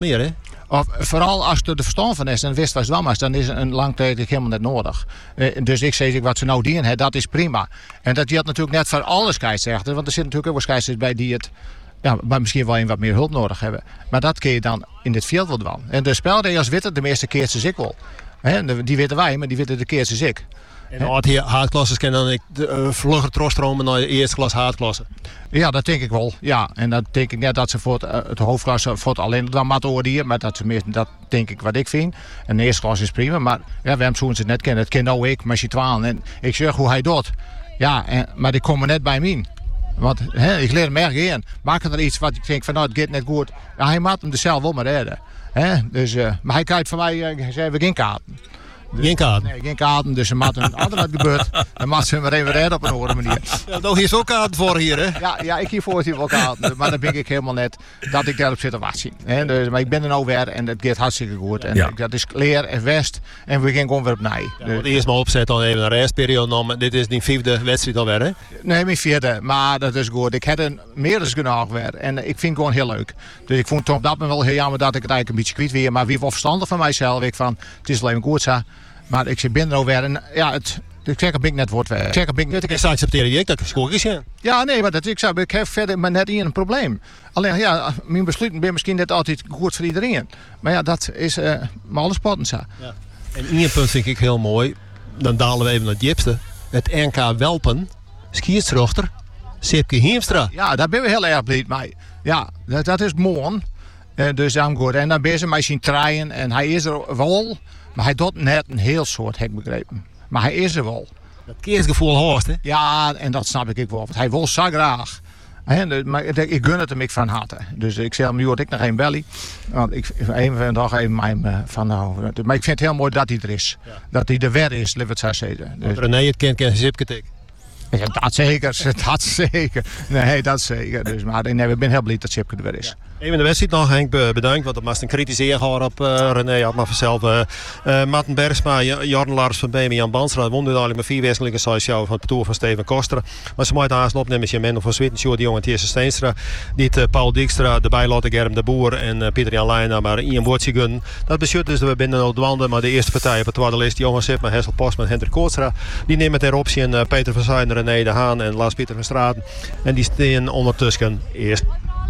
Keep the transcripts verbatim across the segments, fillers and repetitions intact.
Meer, hè? Of, vooral als je er verstand van is en wist wat het was, dan is een lang tijd helemaal niet nodig. Uh, dus ik zeg, wat ze nou dienen, dat is prima. En dat geldt natuurlijk net voor alle scheidsrechters, want er zitten natuurlijk ook wel scheidsrechters bij die het, ja, maar misschien wel een wat meer hulp nodig hebben. Maar dat kun je dan in dit veld wel doen. En de spelregels weten de meeste keertjes ik wel. He, die weten wij, maar die weten de keertjes ik. En als die haatklassen kennen dan ik de uh, vlugger troststromen naar de eerste klas haatklassen. Ja, dat denk ik wel. Ja, en dat denk ik net dat ze voor het, uh, het hoofdklasse voor het alleen dan maar oordelen, maar dat, ze, dat denk ik wat ik vind. En de eerste klas is prima, maar ja, we hebben zo'n ze net kennen. Het ken nou ik, maar je twaalf. En ik zeg hoe hij doet. Ja, en, maar die komen net bij mij. Want he, ik leer hem erg in. Maak er iets wat ik denk van nou, het gaat net goed. Ja, hij maakt hem er zelf wel maar redden. He, dus, uh, maar hij kijkt van mij, uh, hij zei we geen kaarten. Dus, geen kaarten? Nee, geen kaarten. Dus ze matten altijd wat gebeurt. Dan matten ze hem er even redden op een andere manier. Ja, nou, hier is ook kaarten voor hier, hè? Ja, ja ik hiervoor zie wel kaarten. Maar dan ben ik helemaal net dat ik daarop zit te wachten. He, dus, maar ik ben er nou weer en het gaat hartstikke goed. En ja. dat is leer en west. En we gaan gewoon weer op nij. Ja, dus, eerst maar opzet dan even een restperiode. Nou, dit is die vijfde wedstrijd alweer, hè? Nee, mijn vierde. Maar dat is goed. Ik had een meer dan genoeg weer. En ik vind het gewoon heel leuk. Dus ik vond het op dat moment wel heel jammer dat ik het eigenlijk een beetje kwijt weer. Maar wie was verstandig van mijzelf. Ik van, het is alleen maar goed zo. Maar ik zit binnen alweer en ja, het, ik zeg dat ik net word weer. Ik zeg dat ik net. Ik zou accepteren je dat ik is ja. Ja, nee, maar dat ik zou ik heb verder maar net niet een probleem. Alleen ja, mijn besluiten ben misschien net altijd goed voor iedereen. Maar ja, dat is uh, maar alle sporten zo. Ja. En één punt vind ik heel mooi. Dan dalen we even naar het diepste. Het N K Welpen, schiedsrechter, Sipke Heemstra. Ja, daar ben we heel erg blij mee. Ja, dat, dat is mooi. Uh, dus dan goed. En dan ben ze met zijn trein en hij is er wel. Maar hij doet net een heel soort, heb ik begrepen. Maar hij is er wel. Dat keersgevoel hoort, hè? Ja, en dat snap ik ook wel. Want hij wil zo graag. He, maar ik gun het hem ik van harte. Dus ik zeg hem, nu word ik nog geen belly. Want ik even van dag even mijn van nou. Maar ik vind het heel mooi dat hij er is. Ja. Dat hij er weer is, laten we het zo zeggen. Dus, René het kent, kent Sipke tik. Ja, dat zeker, dat zeker. Nee, dat zeker. Dus, maar nee, ik ben heel blij dat Sipke er weer is. Ja. Even de wedstrijd nog, Henk, bedankt. Want dat was een kritische hoor op uh, René. Had maar vanzelf. Uh, uh, Martin Bergsma, Jordan Lars van B M, Jan Banstra. Won eigenlijk met vier wisselingen zoals jou van het tour van Steven Koster. Maar ze moeten haast opnemen met Mendel van Zwitten, Sjoerd de Jong en Tierse Steenstra. Dit uh, Paul Dijkstra, de bijlater Germ de Boer en uh, Pieter Jan Leijna. Maar één woordje gun. Dat beschuurt dus dat we binnen al dwanden. Maar de eerste partij op het tweede lijst, Johan Sipma, Hessel Postman, Hendrik Koortstra. Die nemen ter optie uh, Peter van Zijden, René de Haan en Lars Pieter van Straten. En die staan ondertussen eerst.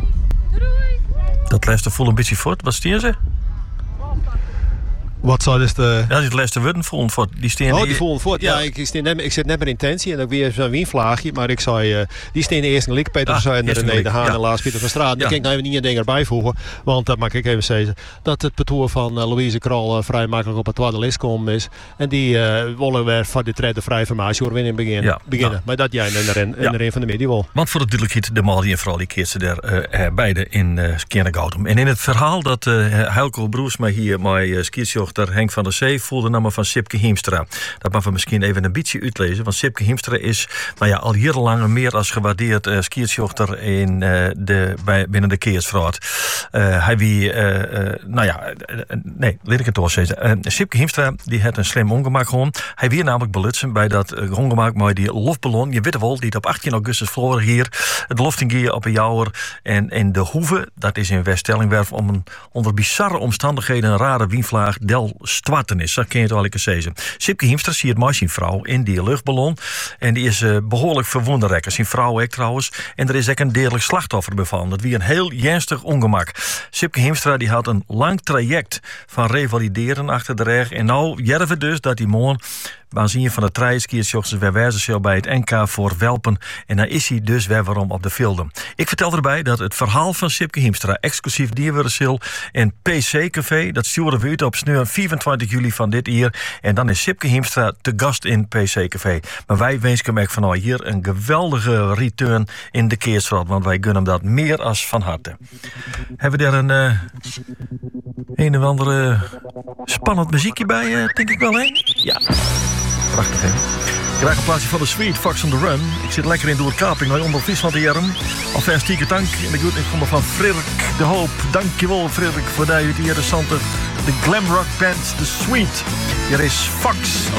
Dat lijst er vol een beetje voort. Wat stier ze? Wat zou dus de... Ja, die lijst er worden vol voort. Die steen oh, die voelen voort. Ja, ja. Ik, ik, net, ik zit net met intentie en ook weer zo'n wienvlaagje. Maar ik zei, uh, die steen de eerste lik. Peter ah, zei René de Haan ja. en Lars Pieter van Straat. Ja. Ik kan nou even niet een ding erbij voegen. Want dat mag ik even zeggen. Dat het parcours van uh, Louise Krol uh, vrij makkelijk op het tweede list komen is. En die uh, willen weer van de tweede vrij formatie hoor we in het begin, ja. beginnen. Ja. Maar dat jij en erin, ja. erin van de midden wil. Want voor de duidelijkheid, de Maldi en vooral die keert ze er uh, beide in uh, Skiernegoudum. En in het verhaal dat uh, Heilko Broersma hier met uh, skiersjochter Henk van der Zee voelde namen van Sipke Heemstra. Dat mag we misschien even een beetje uitlezen. Want Sipke Heemstra is nou ja, al jarenlang een meer als gewaardeerd uh, skiersjochter in uh, de, bij, binnen de keersvraat. Uh, hij wie, uh, uh, nou ja, uh, nee, laat ik het doorzetten. Uh, Sipke Heemstra die had een slim ongemak gewoon. Hij weer namelijk belutsen bij dat uh, ongemak met die loftballon. Je weet wel, die op achttien augustus verloren hier. Het loftingier op een jouwer en in de Hoeve, dat is in West-Stellingwerf, om een onder bizarre omstandigheden een rare wienvlaag del Stwarten is. Dat ken je het wel eens zeggen. Sipke Heemstra zie het maar zijn vrouw in die luchtballon. En die is uh, behoorlijk verwonderrekker. Zijn vrouw ook trouwens. En er is ook een dodelijk slachtoffer bevallen. Dat wie een heel ernstig ongemak. Sipke Heemstra die had een lang traject van revalideren achter de rug. En nou jerven dus dat die man aanzien van de treiskiersjochters weer wijzen bij het N K voor Welpen. En dan is hij dus weer waarom op de velden. Ik vertel erbij dat het verhaal van Sipke Heemstra exclusief Dierwurzel en P C Café, dat sturen we uit op sneur vierentwintig juli van dit jaar. En dan is Sipke Heemstra te gast in P C Café. Maar wij wensen hem van nou hier een geweldige return in de Keersveld, want wij gunnen hem dat meer als van harte. Hebben we daar een uh, een of andere spannend muziekje bij, uh, denk ik wel, hè? Ja. Prachtig, hè? Ik krijg een plaatsje van de Sweet Fox on the Run. Ik zit lekker in Doorkaping, naar onder Friesland de Jerm. Alvast stieke dank. En ik doe het in van Frederik de Hoop. Dankjewel, Frederik, voor dat je hier de Santer, de glam rock band, de Sweet. Hier is Fox